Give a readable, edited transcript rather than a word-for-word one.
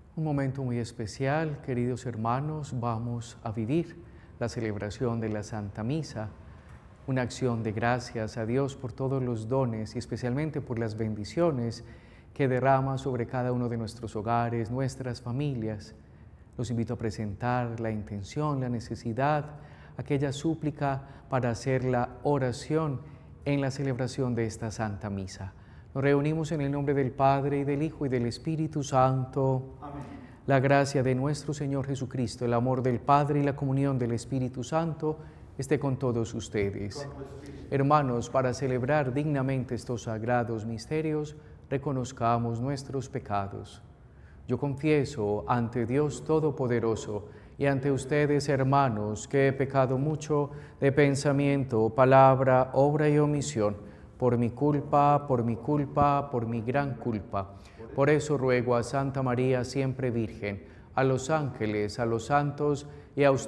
Un momento muy especial, queridos hermanos, vamos a vivir la celebración de la Santa Misa, una acción de gracias a Dios por todos los dones y especialmente por las bendiciones que derrama sobre cada uno de nuestros hogares, nuestras familias. Los invito a presentar la intención, la necesidad, aquella súplica para hacer la oración en la celebración de esta Santa Misa. Nos reunimos en el nombre del Padre, y del Hijo, y del Espíritu Santo. Amén. La gracia de nuestro Señor Jesucristo, el amor del Padre y la comunión del Espíritu Santo esté con todos ustedes. Hermanos, para celebrar dignamente estos sagrados misterios, reconozcamos nuestros pecados. Yo confieso ante Dios Todopoderoso y ante ustedes, hermanos, que he pecado mucho de pensamiento, palabra, obra y omisión, por mi culpa, por mi gran culpa. Por eso ruego a Santa María, siempre Virgen, a los ángeles, a los santos y a ustedes,